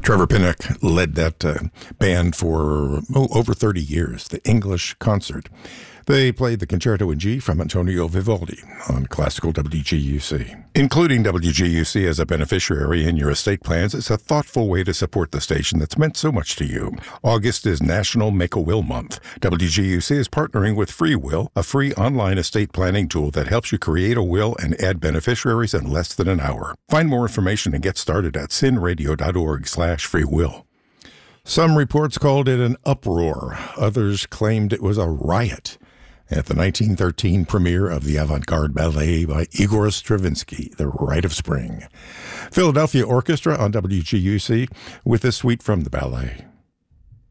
Trevor Pinnock led that band for over 30 years, the English Concert. They played the Concerto in G from Antonio Vivaldi on classical WGUC. Including WGUC as a beneficiary in your estate plans is a thoughtful way to support the station that's meant so much to you. August is National Make-A-Will Month. WGUC is partnering with FreeWill, a free online estate planning tool that helps you create a will and add beneficiaries in less than an hour. Find more information and get started at sinradio.org/freewill. Some reports called it an uproar. Others claimed it was a riot. At the 1913 premiere of the avant-garde ballet by Igor Stravinsky, The Rite of Spring. Philadelphia Orchestra on WGUC with a suite from the ballet.